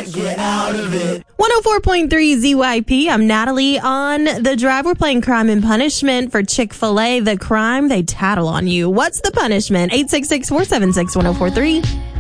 get out of it. 104.3 ZYP. I'm Natalie. On the drive, we're playing Crime and Punishment for Chick-fil-A. The crime, they tattle on you. What's the punishment? 866-476-1043.